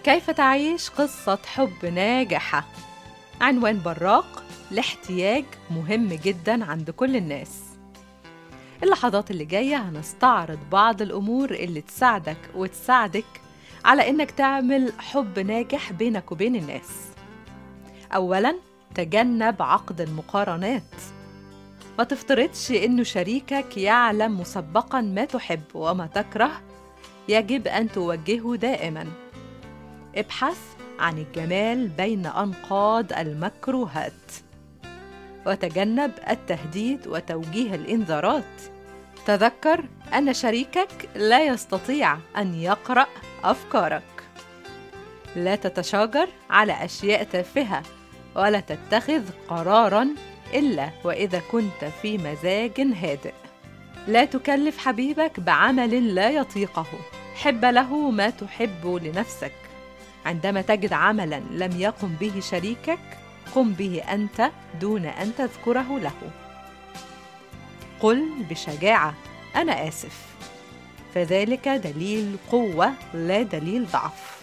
كيف تعيش قصة حب ناجحة؟ عنوان براق لاحتياج مهم جداً عند كل الناس. اللحظات اللي جاية هنستعرض بعض الأمور اللي تساعدك وتساعدك على إنك تعمل حب ناجح بينك وبين الناس. أولاً، تجنب عقد المقارنات. ما تفترضش إنه شريكك يعلم مسبقاً ما تحب وما تكره. يجب أن توجهه دائماً. ابحث عن الجمال بين أنقاض المكروهات، وتجنب التهديد وتوجيه الإنذارات. تذكر أن شريكك لا يستطيع أن يقرأ أفكارك. لا تتشاجر على أشياء تافهة، ولا تتخذ قراراً إلا وإذا كنت في مزاج هادئ. لا تكلف حبيبك بعمل لا يطيقه. حب له ما تحب لنفسك. عندما تجد عملاً لم يقم به شريكك، قم به أنت دون أن تذكره له. قل بشجاعة: أنا آسف، فذلك دليل قوة لا دليل ضعف.